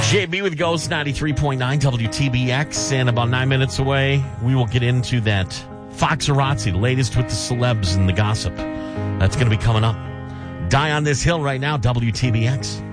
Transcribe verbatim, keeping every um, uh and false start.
J B with Ghost ninety-three point nine W T B X, and about nine minutes away, we will get into that Foxarazzi, the latest with the celebs and the gossip. That's going to be coming up. Die on This Hill right now, W T B X.